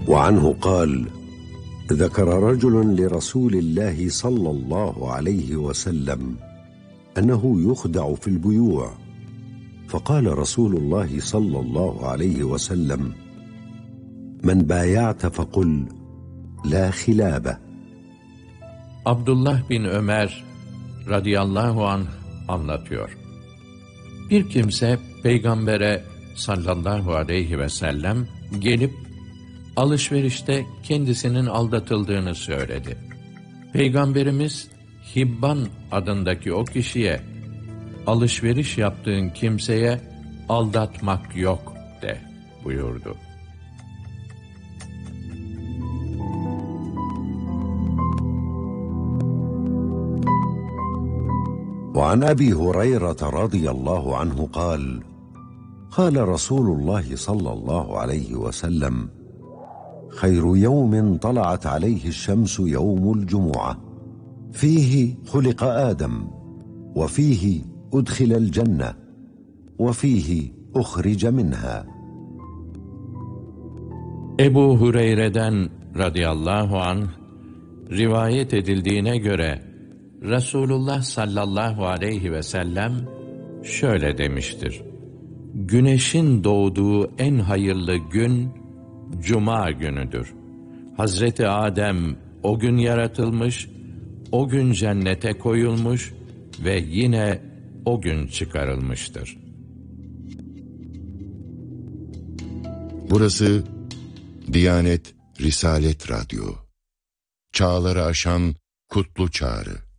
وعنه قال: ذكر رجل لرسول الله صلى الله عليه وسلم أنه يخدع في البيوع، فقال رسول الله صلى الله عليه وسلم: من بايعت فقل لا خلابة. Abdullah bin Ömer radıyallahu anh anlatıyor. Bir kimse Peygamber'e sallallahu aleyhi ve sellem gelip alışverişte kendisinin aldatıldığını söyledi. Peygamberimiz Hibban adındaki o kişiye alışveriş yaptığın kimseye aldatmak yok de buyurdu. وعن أبي هريرة رضي الله عنه قال: قال رسول الله صلى الله عليه وسلم: خير يوم طلعت عليه الشمس يوم الجمعة، فيه خلق آدم، وفيه أدخل الجنة، وفيه أخرج منها. Ebu Hureyre'den radıyallahu anh rivayet edildiğine göre Resulullah sallallahu aleyhi ve sellem şöyle demiştir: Güneşin doğduğu en hayırlı gün Cuma günüdür. Hazreti Adem o gün yaratılmış, o gün cennete koyulmuş ve yine o gün çıkarılmıştır. Burası Diyanet Risalet Radyo. Çağları aşan kutlu çağrı.